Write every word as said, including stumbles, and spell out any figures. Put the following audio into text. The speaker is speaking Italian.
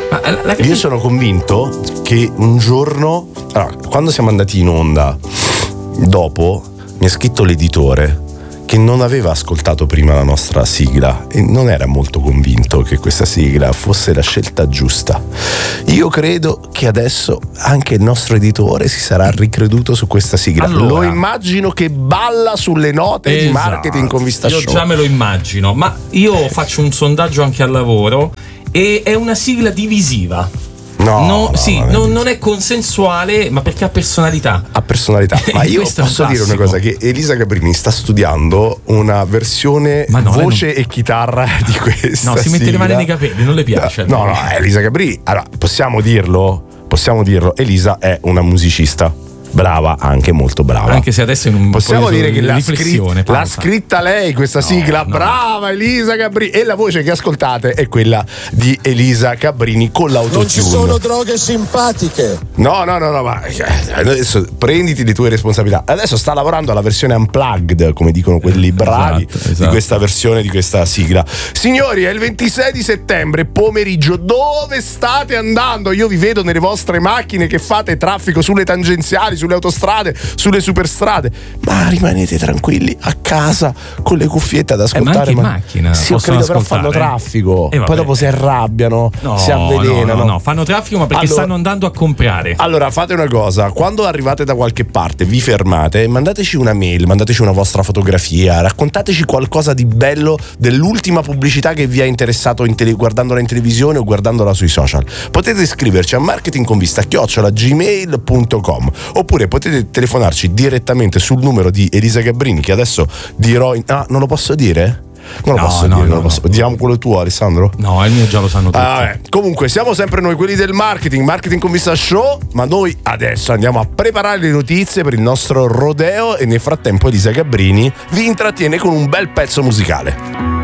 Ma la, la... Io sono convinto che un giorno, allora, quando siamo andati in onda, dopo mi ha scritto l'editore che non aveva ascoltato prima la nostra sigla e non era molto convinto che questa sigla fosse la scelta giusta. Io credo che adesso anche il nostro editore si sarà ricreduto su questa sigla. Allora, lo immagino che balla sulle note esatto, di Marketing con Vista io Show. Già me lo immagino, ma io faccio un sondaggio anche al lavoro e è una sigla divisiva. No, no, no, sì, non è, non, non è consensuale, ma perché ha personalità. Ha personalità. Ma io posso dire una cosa: che Elisa Gabrini sta studiando una versione no, voce non... e chitarra di questa. No, si mette sigla. le mani nei capelli, non le piace. No, no, no, Elisa Gabrini. Allora, possiamo dirlo? Possiamo dirlo. Elisa è una musicista. Brava, anche molto brava. Anche se adesso in un possiamo dire che l'ha, scrit- l'ha scritta lei questa no, sigla. No. Brava Elisa Gabrini. E la voce che ascoltate è quella di Elisa Gabrini con l'autotune. Non ci sono droghe simpatiche. No, no, no, no, ma adesso prenditi le tue responsabilità. Adesso sta lavorando alla versione unplugged, come dicono quelli bravi, esatto, esatto. di questa versione, di questa sigla. Signori, è il ventisei di settembre, pomeriggio. Dove state andando? Io vi vedo nelle vostre macchine che fate traffico sulle tangenziali, sulle autostrade, sulle superstrade, ma rimanete tranquilli a casa con le cuffiette ad ascoltare. Eh, ma anche ma... in macchina sì, ho capito, però fanno traffico, eh, poi dopo si arrabbiano, no, si avvelenano. No, no, no, fanno traffico ma perché allora, stanno andando a comprare. Allora fate una cosa: quando arrivate da qualche parte, vi fermate, mandateci una mail, mandateci una vostra fotografia, raccontateci qualcosa di bello dell'ultima pubblicità che vi ha interessato in tele- guardandola in televisione o guardandola sui social. Potete scriverci a marketingconvista chiocciola gmail punto com oppure potete telefonarci direttamente sul numero di Elisa Gabrini, che adesso dirò in... ah, non lo posso dire? Non lo no, posso no, dire, no, non lo posso. no. Diciamo quello tuo, Alessandro? No, il mio già lo sanno tutti. Ah, eh. Comunque siamo sempre noi quelli del marketing, Marketing con Vista Show, ma noi adesso andiamo a preparare le notizie per il nostro rodeo e nel frattempo Elisa Gabrini vi intrattiene con un bel pezzo musicale.